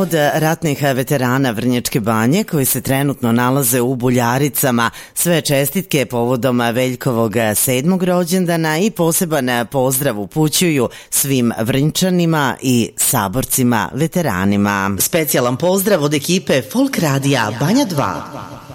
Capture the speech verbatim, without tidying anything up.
od ratnih veterana Vrnjačke Banje koji se trenutno nalaze u Buljaricama. Sve čestitke povodom Veljkovog sedmog rođendana i poseban pozdrav upućuju svim Vrnjčanima i saborcima veteranima. Specijalan pozdrav od ekipe Folk Radija Banja dva.